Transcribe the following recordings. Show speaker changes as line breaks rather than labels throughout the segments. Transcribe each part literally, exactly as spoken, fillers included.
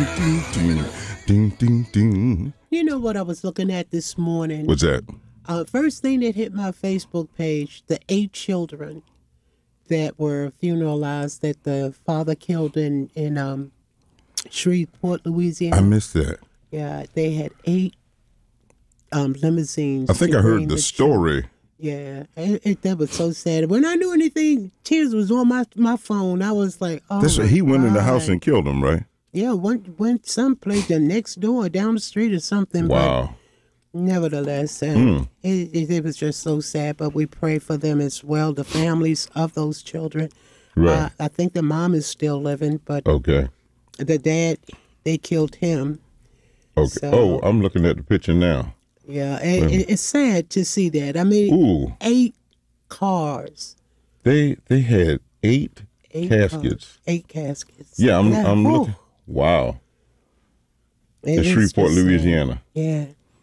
ding, ding, ding, ding, ding.
You know what I was looking at this morning?
What's that?
Uh, first thing that hit my Facebook page, the eight children that were funeralized that the father killed in, in um, Shreveport, Louisiana.
I missed that.
Yeah, they had eight um, limousines.
I think I heard the, the story.
Children. Yeah, it, it, that was so sad. When I knew anything, tears was on my, my phone. I was like, oh,
This, he went God. in the house and killed him, right?
Yeah, went, went someplace the next door, down the street or something.
Wow.
But nevertheless, uh,
mm.
it, it, it was just so sad, but we pray for them as well, the families of those children.
Right.
Uh, I think the mom is still living, but
okay.
the dad, they killed him.
Okay.
So,
oh, I'm looking at the picture now.
Yeah, it, it, it's sad to see that. I mean,
Ooh.
eight cars.
They they had eight,
eight
caskets.
Cars, eight caskets.
Yeah, I'm
yeah.
I'm
Ooh.
looking. Wow.
It
in Shreveport, Louisiana.
Sad. Yeah.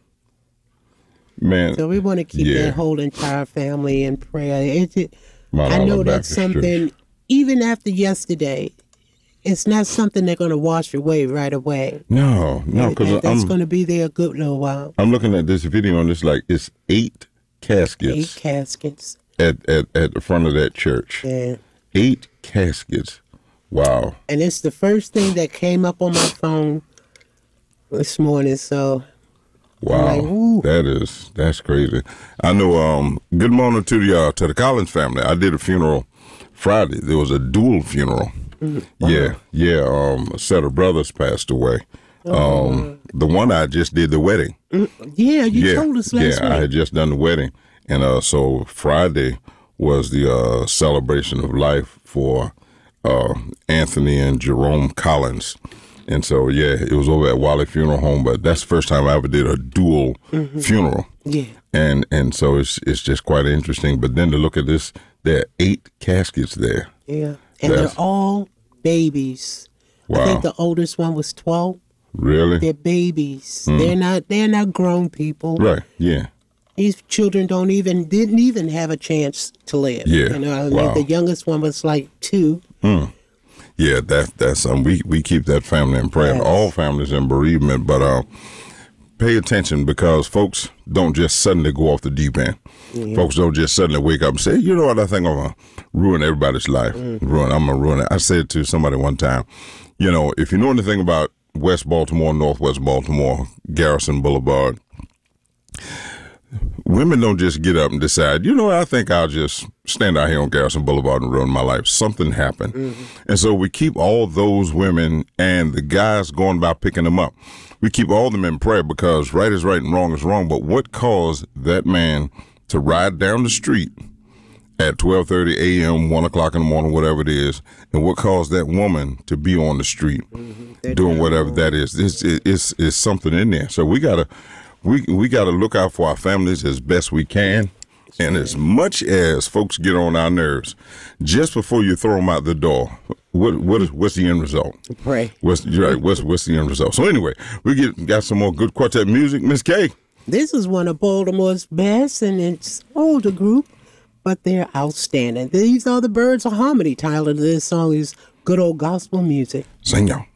Man.
So we want to keep
yeah.
that whole entire family in prayer. It, it,
Mount
I know
Olive
that's
Baptist
something,
Church.
even after yesterday, it's not something they're going to wash away right away.
No, no, because
that, that's going to be there a good little while.
I'm looking at this video and it's like it's eight caskets.
Eight caskets
at at, at the front of that church.
Yeah.
Eight caskets. Wow.
And it's the first thing that came up on my phone this morning. So.
Wow,
like,
that is that's crazy. I know. Um, good morning to the uh, to the Collins family. I did a funeral Friday. There was a dual funeral.
Mm-hmm. Wow.
Yeah, yeah. Um, a set of brothers passed away.
Oh.
Um, the one I just did the wedding.
Mm-hmm. Yeah, you
yeah,
told us last
yeah,
week.
I had just done the wedding, and uh, so Friday was the uh, celebration of life for uh, Anthony and Jerome Collins. And so, yeah, it was over at Wally Funeral Home, but that's the first time I ever did a dual mm-hmm. funeral.
Yeah.
And and so it's it's just quite interesting. But then to look at this, there are eight caskets there.
Yeah. And that's, they're all babies.
Wow.
I think the oldest one was twelve.
Really?
They're babies.
Mm.
They're not they're not grown people.
Right, yeah.
These children don't even didn't even have a chance to live.
Yeah.
You know, I mean,
wow.
the youngest one was like two.
Mm. Yeah, that that's um we, we keep that family in prayer. Yes. All families in bereavement, but uh, pay attention because folks don't just suddenly go off the deep end. Yeah. Folks don't just suddenly wake up and say, you know what, I think I'm gonna ruin everybody's life. Mm-hmm. Ruin I'm gonna ruin it. I said to somebody one time, you know, if you know anything about West Baltimore, Northwest Baltimore, Garrison Boulevard, women don't just get up and decide, you know, I think I'll just stand out here on Garrison Boulevard and ruin my life. Something happened. Mm-hmm. And so we keep all those women and the guys going by picking them up. We keep all of them in prayer because right is right and wrong is wrong. But what caused that man to ride down the street at twelve thirty a.m., one o'clock in the morning, whatever it is, and what caused that woman to be on the street mm-hmm. doing whatever that is? It's, it's, it's something in there. So we got to We we got to look out for our families as best we can. And as much as folks get on our nerves, just before you throw them out the door, what what is what's the end result?
Pray.
What's right? What's what's the end result? So anyway, we get got some more good quartet music, Miss K.
This is one of Baltimore's best, and it's older group, but they're outstanding. These are the Birds of Harmony. Title of this song is Good Old Gospel Music.
Sing y'all.